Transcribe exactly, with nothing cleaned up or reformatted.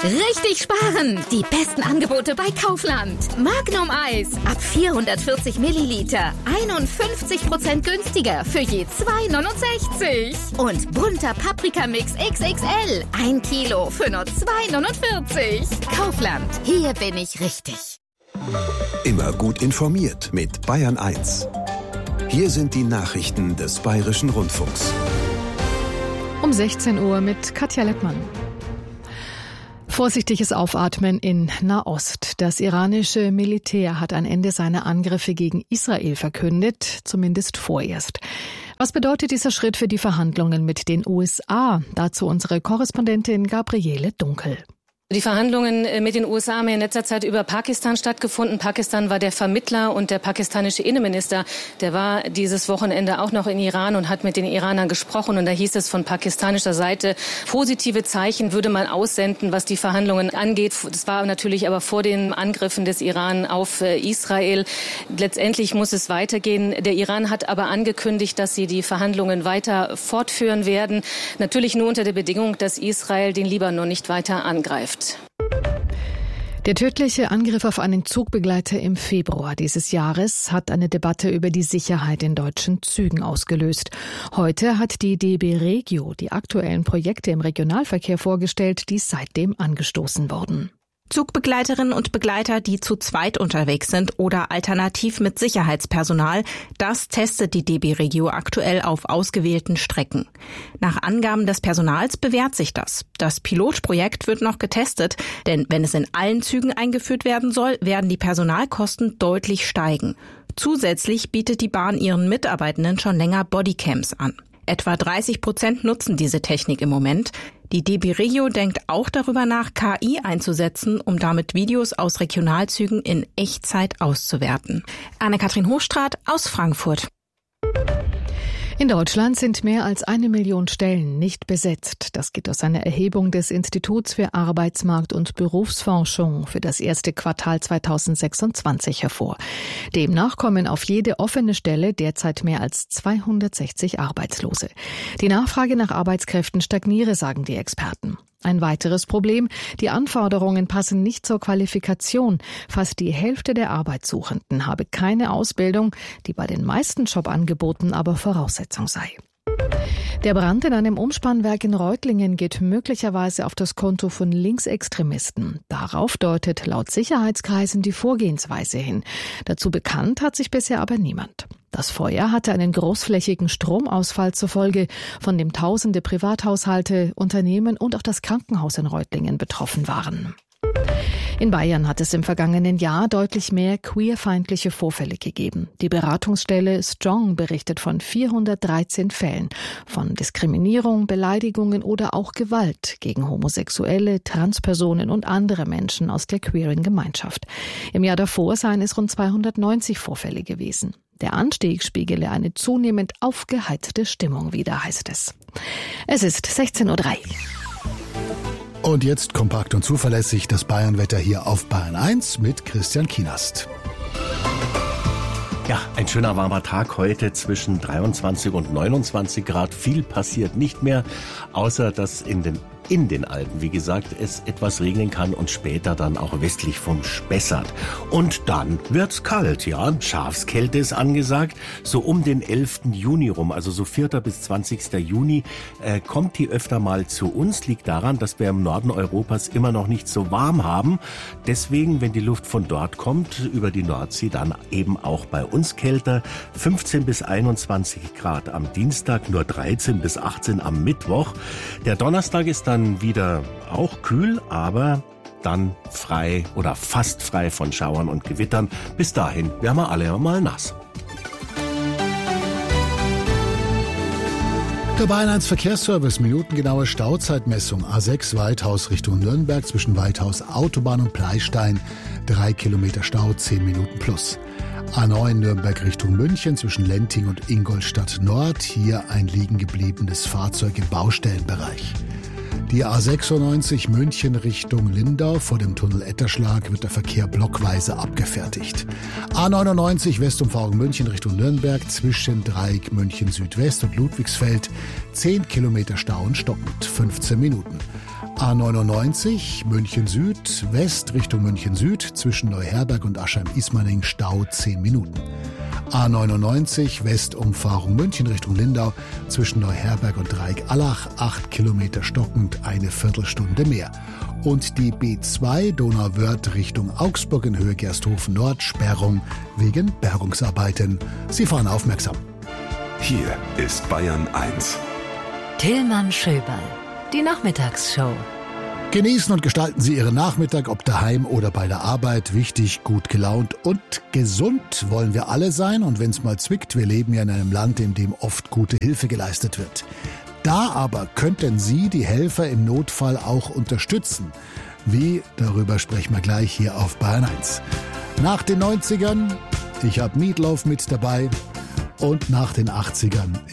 Richtig sparen! Die besten Angebote bei Kaufland. Magnum Eis ab vierhundertvierzig Milliliter. einundfünfzig Prozent günstiger für je zwei neunundsechzig. Und bunter Paprikamix X X L. Ein Kilo für nur zwei neunundvierzig. Kaufland. Hier bin ich richtig. Immer gut informiert mit Bayern eins. Hier sind die Nachrichten des Bayerischen Rundfunks. Um sechzehn Uhr mit Katja Leppmann. Vorsichtiges Aufatmen in Nahost. Das iranische Militär hat ein Ende seiner Angriffe gegen Israel verkündet, zumindest vorerst. Was bedeutet dieser Schritt für die Verhandlungen mit den U S A? Dazu unsere Korrespondentin Gabriele Dunkel. Die Verhandlungen mit den U S A haben in letzter Zeit über Pakistan stattgefunden. Pakistan war der Vermittler und der pakistanische Innenminister, der war dieses Wochenende auch noch in Iran und hat mit den Iranern gesprochen. Und da hieß es von pakistanischer Seite, positive Zeichen würde man aussenden, was die Verhandlungen angeht. Das war natürlich aber vor den Angriffen des Iran auf Israel. Letztendlich muss es weitergehen. Der Iran hat aber angekündigt, dass sie die Verhandlungen weiter fortführen werden. Natürlich nur unter der Bedingung, dass Israel den Libanon nicht weiter angreift. Der tödliche Angriff auf einen Zugbegleiter im Februar dieses Jahres hat eine Debatte über die Sicherheit in deutschen Zügen ausgelöst. Heute hat die D B Regio die aktuellen Projekte im Regionalverkehr vorgestellt, die seitdem angestoßen wurden. Zugbegleiterinnen und Begleiter, die zu zweit unterwegs sind oder alternativ mit Sicherheitspersonal, das testet die D B Regio aktuell auf ausgewählten Strecken. Nach Angaben des Personals bewährt sich das. Das Pilotprojekt wird noch getestet, denn wenn es in allen Zügen eingeführt werden soll, werden die Personalkosten deutlich steigen. Zusätzlich bietet die Bahn ihren Mitarbeitenden schon länger Bodycams an. Etwa dreißig Prozent nutzen diese Technik im Moment. Die D B Regio denkt auch darüber nach, K I einzusetzen, um damit Videos aus Regionalzügen in Echtzeit auszuwerten. Anne-Kathrin Hochstraat aus Frankfurt. In Deutschland sind mehr als eine Million Stellen nicht besetzt. Das geht aus einer Erhebung des Instituts für Arbeitsmarkt- und Berufsforschung für das erste Quartal zweitausendsechsundzwanzig hervor. Demnach kommen auf jede offene Stelle derzeit mehr als zweihundertsechzig Arbeitslose. Die Nachfrage nach Arbeitskräften stagniere, sagen die Experten. Ein weiteres Problem, die Anforderungen passen nicht zur Qualifikation. Fast die Hälfte der Arbeitssuchenden habe keine Ausbildung, die bei den meisten Jobangeboten aber Voraussetzung sei. Der Brand in einem Umspannwerk in Reutlingen geht möglicherweise auf das Konto von Linksextremisten. Darauf deutet laut Sicherheitskreisen die Vorgehensweise hin. Dazu bekannt hat sich bisher aber niemand. Das Feuer hatte einen großflächigen Stromausfall zur Folge, von dem tausende Privathaushalte, Unternehmen und auch das Krankenhaus in Reutlingen betroffen waren. In Bayern hat es im vergangenen Jahr deutlich mehr queerfeindliche Vorfälle gegeben. Die Beratungsstelle Strong berichtet von vierhundertdreizehn Fällen von Diskriminierung, Beleidigungen oder auch Gewalt gegen Homosexuelle, Transpersonen und andere Menschen aus der queeren Gemeinschaft. Im Jahr davor seien es rund zweihundertneunzig Vorfälle gewesen. Der Anstieg spiegele eine zunehmend aufgeheizte Stimmung wider, heißt es. Es ist sechzehn Uhr drei. Und jetzt kompakt und zuverlässig das Bayernwetter hier auf Bayern eins mit Christian Kienast. Ja, ein schöner warmer Tag heute zwischen dreiundzwanzig und neunundzwanzig Grad. Viel passiert nicht mehr, außer dass in den In den Alpen, wie gesagt, es etwas regnen kann und später dann auch westlich vom Spessart. Und dann wird's kalt, ja. Schafskälte ist angesagt. So um den elften Juni rum, also so vierten bis zwanzigsten Juni, äh, kommt die öfter mal zu uns. Liegt daran, dass wir im Norden Europas immer noch nicht so warm haben. Deswegen, wenn die Luft von dort kommt, über die Nordsee, dann eben auch bei uns kälter. fünfzehn bis einundzwanzig Grad am Dienstag, nur dreizehn bis achtzehn am Mittwoch. Der Donnerstag ist dann Dann wieder auch kühl, aber dann frei oder fast frei von Schauern und Gewittern. Bis dahin werden wir alle mal nass. Der Bayern eins Verkehrsservice, minutengenaue Stauzeitmessung. A sechs Weithaus Richtung Nürnberg zwischen Weithaus Autobahn und Pleistein. Drei Kilometer Stau, zehn Minuten plus. A neun Nürnberg Richtung München zwischen Lenting und Ingolstadt Nord. Hier ein liegen gebliebenes Fahrzeug im Baustellenbereich. Die A sechsundneunzig München Richtung Lindau. Vor dem Tunnel Etterschlag wird der Verkehr blockweise abgefertigt. A neunundneunzig Westumfahrung München Richtung Nürnberg zwischen Dreieck München Südwest und Ludwigsfeld. zehn Kilometer Stau und stockend, fünfzehn Minuten. A neunundneunzig München Süd, West Richtung München Süd, zwischen Neuherberg und Aschheim-Ismaning Stau zehn Minuten. A neunundneunzig Westumfahrung München Richtung Lindau, zwischen Neuherberg und Dreieck-Allach, acht Kilometer stockend, eine Viertelstunde mehr. Und die B zwei Donauwörth Richtung Augsburg in Höhe Gersthofen Nord, Sperrung wegen Bergungsarbeiten. Sie fahren aufmerksam. Hier ist Bayern eins. Tillmann Schöberl, die Nachmittagsshow. Genießen und gestalten Sie Ihren Nachmittag, ob daheim oder bei der Arbeit. Wichtig, gut gelaunt und gesund wollen wir alle sein. Und wenn es mal zwickt, wir leben ja in einem Land, in dem oft gute Hilfe geleistet wird. Da aber könnten Sie die Helfer im Notfall auch unterstützen. Wie? Darüber sprechen wir gleich hier auf Bayern eins. Nach den neunzigern, ich habe Meatloaf mit dabei. Und nach den achtzigern,